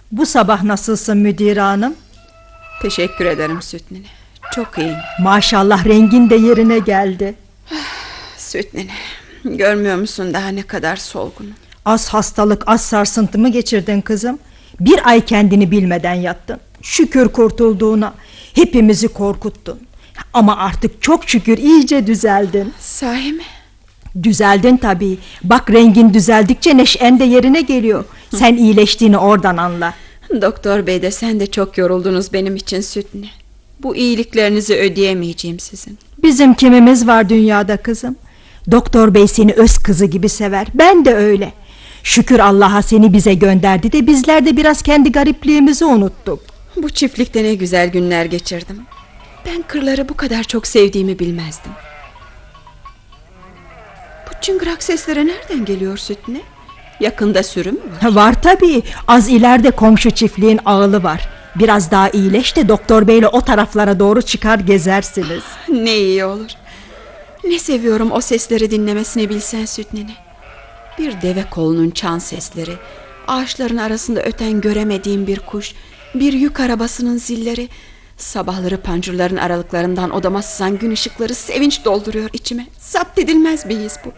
Bu sabah nasılsın müdür hanım? Teşekkür ederim Süt nene. Çok iyiyim. Maşallah, rengin de yerine geldi. Süt nene, görmüyor musun daha ne kadar solgunum? Az hastalık, az sarsıntı mı geçirdin kızım? Bir ay kendini bilmeden yattın. Şükür kurtulduğuna. Hepimizi korkuttun. Ama artık çok şükür iyice düzeldin. Sahi mi? Düzeldin tabii. Bak, rengin düzeldikçe neşen de yerine geliyor. Sen iyileştiğini oradan anla. Doktor bey de sen de çok yoruldunuz benim için Süt nene. Bu iyiliklerinizi ödeyemeyeceğim sizin. Bizim kimimiz var dünyada kızım? Doktor bey seni öz kızı gibi sever. Ben de öyle. Şükür Allah'a seni bize gönderdi de bizler de biraz kendi garipliğimizi unuttuk. Bu çiftlikte ne güzel günler geçirdim. Ben kırları bu kadar çok sevdiğimi bilmezdim. Bu çıngırak sesleri nereden geliyor Süt nene? Yakında sürü mü var? Var tabii. Az ileride komşu çiftliğin ağılı var. Biraz daha iyileş de doktor beyle o taraflara doğru çıkar gezersiniz. Ne iyi olur. Ne seviyorum o sesleri dinlemesini bilsen Süt nene. Bir deve kolunun çan sesleri, ağaçların arasında öten göremediğim bir kuş, bir yük arabasının zilleri, sabahları pancurların aralıklarından odama sızan gün ışıkları sevinç dolduruyor içime. Zapt edilmez bir his bu.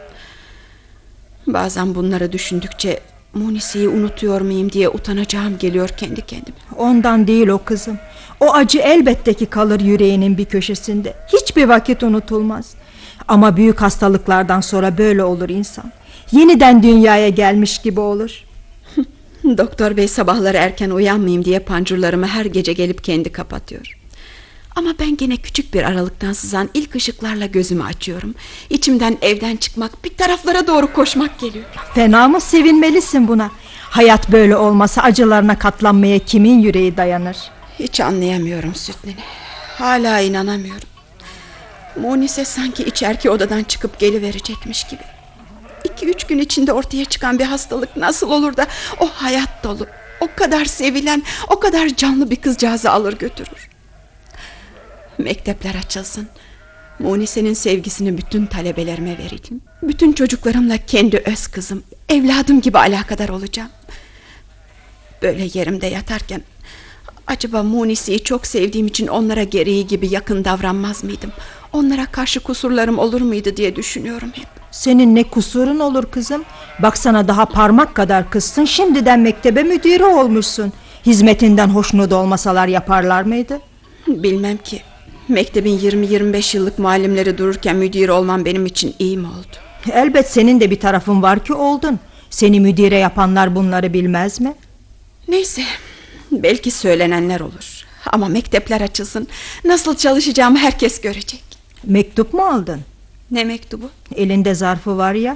Bazen bunları düşündükçe Munise'yi unutuyor muyum diye utanacağım geliyor kendi kendime. Ondan değil o kızım. O acı elbette ki kalır yüreğinin bir köşesinde. Hiçbir vakit unutulmaz. Ama büyük hastalıklardan sonra böyle olur insan. Yeniden dünyaya gelmiş gibi olur. Doktor bey sabahları erken uyanmayayım diye pancurlarımı her gece gelip kendi kapatıyor. Ama ben gene küçük bir aralıktan sızan ilk ışıklarla gözümü açıyorum. İçimden evden çıkmak, bir taraflara doğru koşmak geliyor. Fena mı? Sevinmelisin buna. Hayat böyle olmasa acılarına katlanmaya kimin yüreği dayanır? Hiç anlayamıyorum Süt nene. Hala inanamıyorum. Munise sanki içerki odadan çıkıp geliverecekmiş gibi. 2-3 gün içinde ortaya çıkan bir hastalık nasıl olur da o hayat dolu, o kadar sevilen, o kadar canlı bir kızcağızı alır götürür. Mektepler açılsın. Munise'nin sevgisini bütün talebelerime vereyim. Bütün çocuklarımla kendi öz kızım, evladım gibi alakadar olacağım. Böyle yerimde yatarken acaba Munise'yi çok sevdiğim için onlara gereği gibi yakın davranmaz mıydım? Onlara karşı kusurlarım olur muydu diye düşünüyorum hep. Senin ne kusurun olur kızım? Baksana, daha parmak kadar kızsın, şimdiden mektebe müdürü olmuşsun. Hizmetinden hoşnut olmasalar yaparlar mıydı? Bilmem ki. Mektebin 20-25 yıllık muallimleri dururken müdür olmam benim için iyi mi oldu? Elbet senin de bir tarafın var ki oldun. Seni müdüre yapanlar bunları bilmez mi? Neyse, belki söylenenler olur. Ama mektepler açılsın, nasıl çalışacağımı herkes görecek. Mektup mu aldın? Ne mektubu? Elinde zarfı var ya.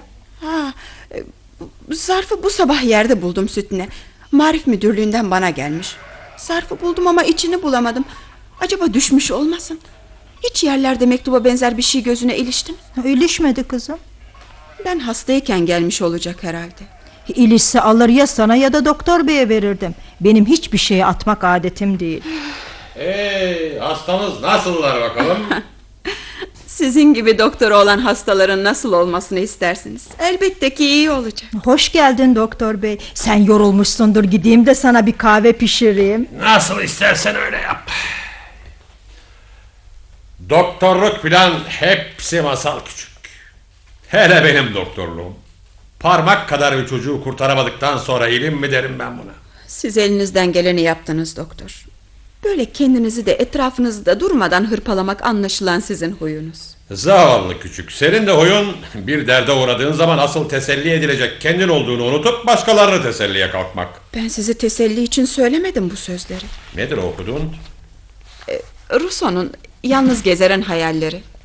Zarfı bu sabah yerde buldum Süt nene. Marif müdürlüğünden bana gelmiş. Zarfı buldum ama içini bulamadım. Acaba düşmüş olmasın? Hiç yerlerde mektuba benzer bir şey gözüne ilişti mi? İlişmedi kızım. Ben hastayken gelmiş olacak herhalde. İlişse alır ya sana ya da doktor beye verirdim. Benim hiçbir şeye atmak adetim değil. Hastamız nasıllar bakalım? Sizin gibi doktoru olan hastaların nasıl olmasını istersiniz? Elbette ki iyi olacak. Hoş geldin doktor bey. Sen yorulmuşsundur, gideyim de sana bir kahve pişireyim. Nasıl istersen öyle yap. Doktorluk filan hepsi masal küçük. Hele benim doktorluğum. Parmak kadar bir çocuğu kurtaramadıktan sonra ilim mi derim ben buna? Siz elinizden geleni yaptınız doktor. Böyle kendinizi de etrafınızı da durmadan hırpalamak anlaşılan sizin huyunuz. Zavallı küçük, senin de huyun bir derde uğradığın zaman asıl teselli edilecek kendin olduğunu unutup başkalarını teselliye kalkmak. Ben sizi teselli için söylemedim bu sözleri. Nedir o okuduğun? Rousseau'nun Yalnız Gezerin Hayalleri.